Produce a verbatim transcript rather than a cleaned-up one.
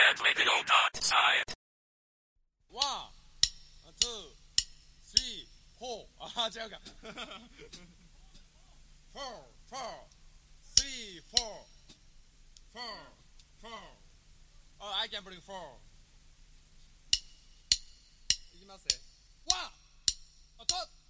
ワン、ツー、スリー、フォー。あ、違うか。フォー、フォー、スリー、フォー、フォー、フォー。Oh, I can bring four. いきますね。ワン、ツー。